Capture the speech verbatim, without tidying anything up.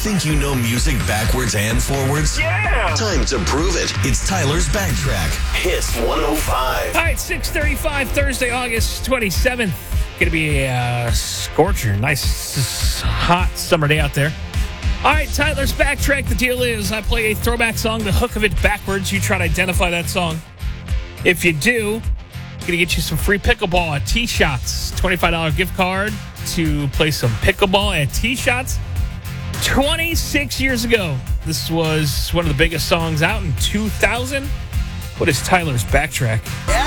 think you know music backwards and forwards? Yeah! Time to prove it. It's Tyler's Backtrack. Hits one oh five. All right, six thirty-five, Thursday, August twenty-seventh. Going to be a uh, scorcher. Nice, hot summer day out there. All right, Tyler's Backtrack. The deal is I play a throwback song, the hook of it backwards. You try to identify that song. If you do, I'm going to get you some free pickleball at T-Shots. twenty-five dollars gift card to play some pickleball at T-Shots. twenty-six years ago, this was one of the biggest songs out in two thousand. What is Tyler's Backtrack? Yeah!